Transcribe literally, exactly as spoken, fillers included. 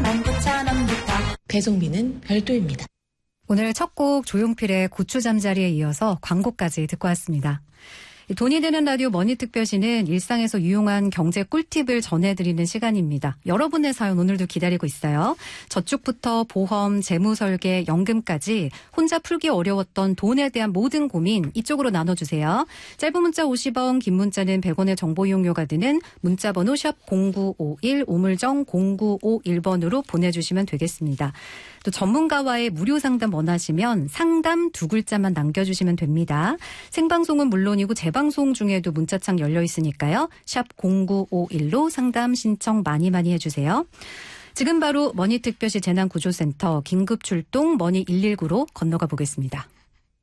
배송비는 별도입니다. 오늘 첫 곡 조용필의 고추 잠자리에 이어서 광고까지 듣고 왔습니다. 돈이 되는 라디오 머니특별시는 일상에서 유용한 경제 꿀팁을 전해드리는 시간입니다. 여러분의 사연 오늘도 기다리고 있어요. 저축부터 보험, 재무설계, 연금까지 혼자 풀기 어려웠던 돈에 대한 모든 고민 이쪽으로 나눠주세요. 짧은 문자 오십 원, 긴 문자는 백 원의 정보 이용료가 드는 문자번호 샵 공구오일, 우물정 공구오일 번으로 보내주시면 되겠습니다. 또 전문가와의 무료 상담 원하시면 상담 두 글자만 남겨주시면 됩니다. 생방송은 물론이고 재방송 중에도 문자창 열려 있으니까요. 샵 공구오일로 상담 신청 많이 많이 해주세요. 지금 바로 머니특별시 재난구조센터 긴급출동 머니 일일구로 건너가 보겠습니다.